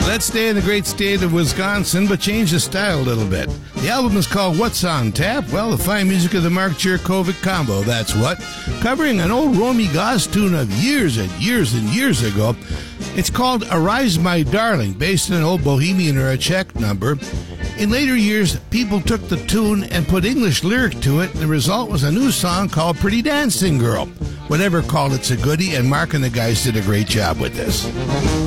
Let's stay in the great state of Wisconsin, but change the style a little bit. The album is called What's on Tap? Well, the fine music of the Mark Jurkovic Combo, that's what. Covering an old Romy Goss tune of years and years and years ago. It's called Arise My Darling, based on an old Bohemian or a Czech number. In later years, people took the tune and put English lyric to it, and the result was a new song called Pretty Dancing Girl. Whatever called it's a goodie, and Mark and the guys did a great job with this.